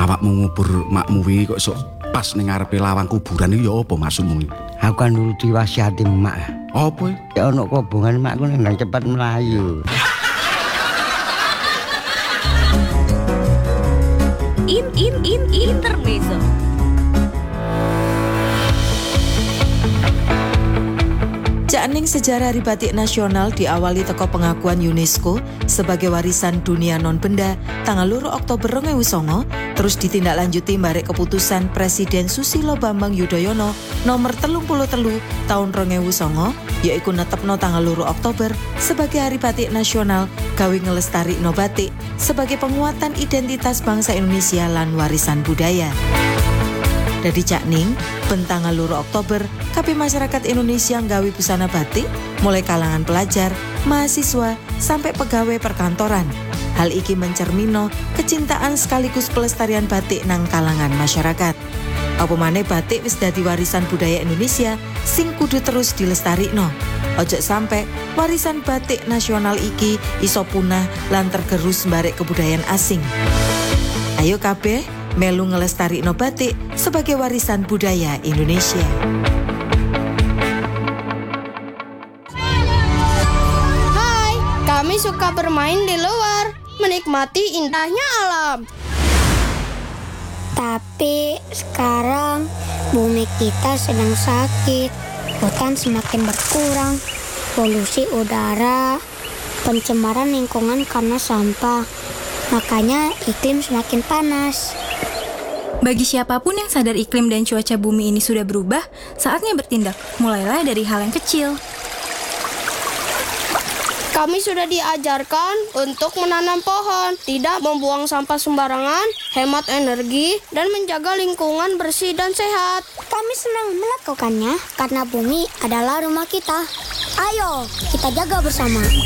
awakmu ngubur makmu wi kok sok pas ning ngarepe lawang kuburan iki ya apa maksudmu? Aku kan nuruti wasiat emak. Apa? Ya ono kobongan makku nang cepat melayu. Intermezzo. Cakning sejarah Hari Batik Nasional diawali teko pengakuan UNESCO sebagai warisan dunia non-benda tanggal 2 Oktober 2009, terus ditindaklanjuti barek keputusan Presiden Susilo Bambang Yudhoyono nomor 33 tahun 2009, yaiku netepno tanggal 2 Oktober sebagai Hari Batik Nasional gawe ngelestarikno batik sebagai penguatan identitas bangsa Indonesia lan warisan budaya. Dari Cakning, tanggal 2 Oktober, kabeh masyarakat Indonesia nggawe busana batik, mulai kalangan pelajar, mahasiswa, sampai pegawai perkantoran. Hal iki mencermino kecintaan sekaligus pelestarian batik nang kalangan masyarakat. Apa maneh batik wis dadi warisan budaya Indonesia sing kudu terus dilestarikno. Ojo sampai warisan batik nasional iki iso punah lan tergerus barek kebudayaan asing. Ayo kabeh melu ngelestarikno batik sebagai warisan budaya Indonesia. Hai, kami suka bermain di luar, menikmati indahnya alam. Tapi sekarang bumi kita sedang sakit, hutan semakin berkurang, polusi udara, pencemaran lingkungan karena sampah. Makanya iklim semakin panas. Bagi siapapun yang sadar iklim dan cuaca bumi ini sudah berubah, saatnya bertindak. Mulailah dari hal yang kecil. Kami sudah diajarkan untuk menanam pohon, tidak membuang sampah sembarangan, hemat energi, dan menjaga lingkungan bersih dan sehat. Kami senang melakukannya karena bumi adalah rumah kita. Ayo, kita jaga bersama.